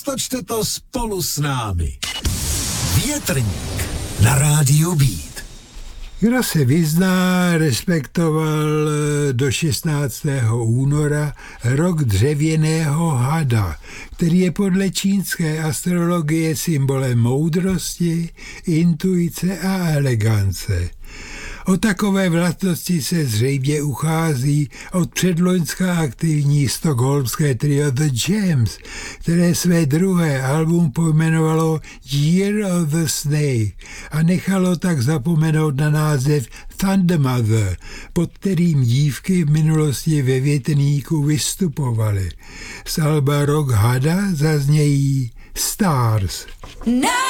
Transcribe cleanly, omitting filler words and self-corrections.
roztočte to spolu s námi. Větrník na rádiu Beat. Kdo se vyzná, respektoval do 16. února rok dřevěného hada, který je podle čínské astrologie symbolem moudrosti, intuice a elegance. O takové vlastnosti se zřejmě uchází od předloňska aktivní stockholmské trio The Jams, které své druhé album pojmenovalo Year of the Snake a nechalo tak zapomenout na název Thunder Mother, pod kterým dívky v minulosti ve Větrníku vystupovaly. Z alba Rok hada zaznějí Stars.